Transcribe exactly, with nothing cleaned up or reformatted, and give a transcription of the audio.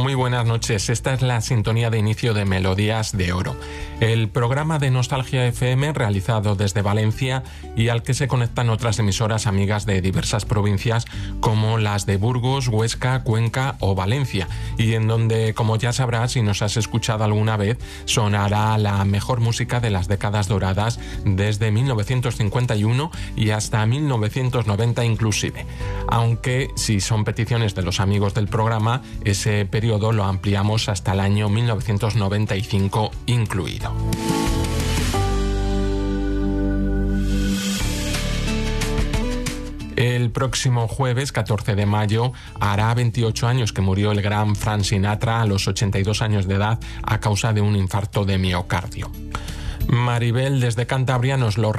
Muy buenas noches, esta es la sintonía de inicio de Melodías de Oro, el programa de Nostalgia F M realizado desde Valencia y al que se conectan otras emisoras amigas de diversas provincias como las de Burgos, Huesca, Cuenca o Valencia, y en donde, como ya sabrás si nos has escuchado alguna vez, sonará la mejor música de las décadas doradas desde mil novecientos cincuenta y uno y hasta mil novecientos noventa inclusive, aunque si son peticiones de los amigos del programa, ese periodo lo ampliamos hasta el año mil novecientos noventa y cinco incluido. El próximo jueves, catorce de mayo, hará veintiocho años que murió el gran Frank Sinatra a los ochenta y dos años de edad a causa de un infarto de miocardio. Maribel desde Cantabria nos lo